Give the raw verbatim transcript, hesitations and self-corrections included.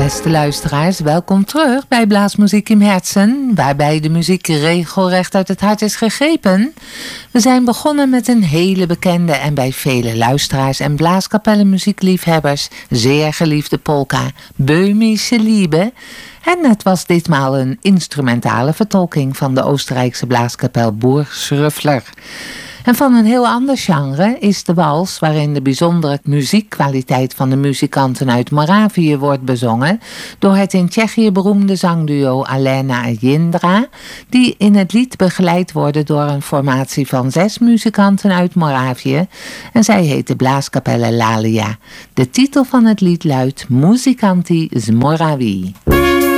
Beste luisteraars, welkom terug bij Blaasmuziek im Herzen, waarbij de muziek regelrecht uit het hart is gegrepen. We zijn begonnen met een hele bekende en bij vele luisteraars en blaaskapellenmuziekliefhebbers zeer geliefde polka, Böhmische Liebe. En het was ditmaal een instrumentale vertolking van de Oostenrijkse blaaskapel Burgschröffler. En van een heel ander genre is de wals, waarin de bijzondere muziekkwaliteit van de muzikanten uit Moravië wordt bezongen door het in Tsjechië beroemde zangduo Alena en Jindra, die in het lied begeleid worden door een formatie van zes muzikanten uit Moravië, en zij heet de blaaskapelle Lalia. De titel van het lied luidt Muzikanti z Moravii.